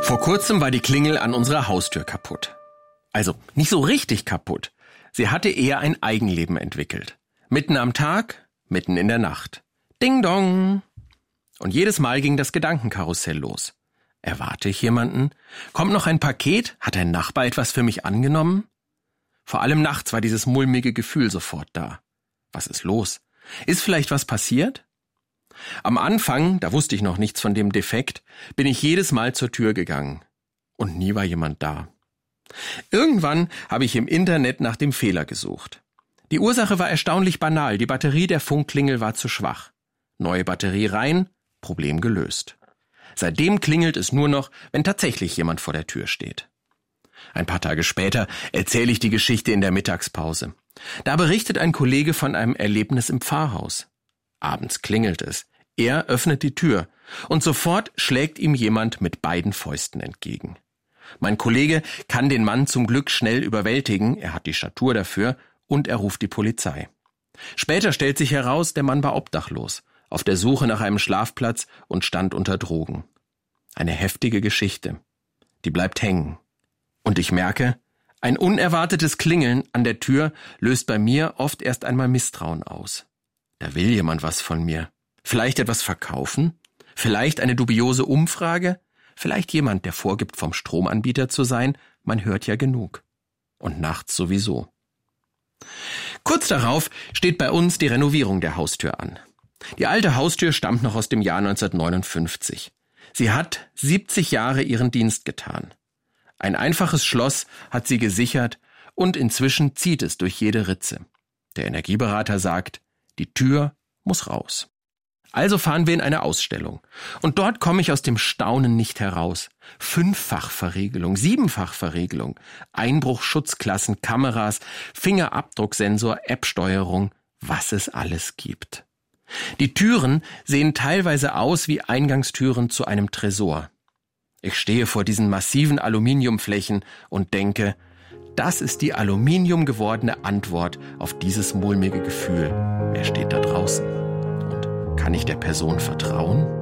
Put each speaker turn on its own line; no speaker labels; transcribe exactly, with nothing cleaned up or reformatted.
Vor kurzem war die Klingel an unserer Haustür kaputt. Also nicht so richtig kaputt. Sie hatte eher ein Eigenleben entwickelt. Mitten am Tag, mitten in der Nacht. Ding dong! Und jedes Mal ging das Gedankenkarussell los. Erwarte ich jemanden? Kommt noch ein Paket? Hat ein Nachbar etwas für mich angenommen? Vor allem nachts war dieses mulmige Gefühl sofort da. Was ist los? Ist vielleicht was passiert? Am Anfang, da wusste ich noch nichts von dem Defekt, bin ich jedes Mal zur Tür gegangen. Und nie war jemand da. Irgendwann habe ich im Internet nach dem Fehler gesucht. Die Ursache war erstaunlich banal. Die Batterie der Funkklingel war zu schwach. Neue Batterie rein, Problem gelöst. Seitdem klingelt es nur noch, wenn tatsächlich jemand vor der Tür steht. Ein paar Tage später erzähle ich die Geschichte in der Mittagspause. Da berichtet ein Kollege von einem Erlebnis im Pfarrhaus. Abends klingelt es. Er öffnet die Tür und sofort schlägt ihm jemand mit beiden Fäusten entgegen. Mein Kollege kann den Mann zum Glück schnell überwältigen, er hat die Statur dafür und er ruft die Polizei. Später stellt sich heraus, der Mann war obdachlos, auf der Suche nach einem Schlafplatz und stand unter Drogen. Eine heftige Geschichte. Die bleibt hängen. Und ich merke, ein unerwartetes Klingeln an der Tür löst bei mir oft erst einmal Misstrauen aus. Da will jemand was von mir. Vielleicht etwas verkaufen? Vielleicht eine dubiose Umfrage? Vielleicht jemand, der vorgibt, vom Stromanbieter zu sein? Man hört ja genug. Und nachts sowieso. Kurz darauf steht bei uns die Renovierung der Haustür an. Die alte Haustür stammt noch aus dem Jahr neunzehnhundertneunundfünfzig. Sie hat siebzig Jahre ihren Dienst getan. Ein einfaches Schloss hat sie gesichert und inzwischen zieht es durch jede Ritze. Der Energieberater sagt, die Tür muss raus. Also fahren wir in eine Ausstellung. Und dort komme ich aus dem Staunen nicht heraus. Fünffachverriegelung, Siebenfachverriegelung, Einbruchschutzklassen, Kameras, Fingerabdrucksensor, App-Steuerung, was es alles gibt. Die Türen sehen teilweise aus wie Eingangstüren zu einem Tresor. Ich stehe vor diesen massiven Aluminiumflächen und denke, das ist die aluminiumgewordene Antwort auf dieses mulmige Gefühl. Wer steht da draußen? Und kann ich der Person vertrauen?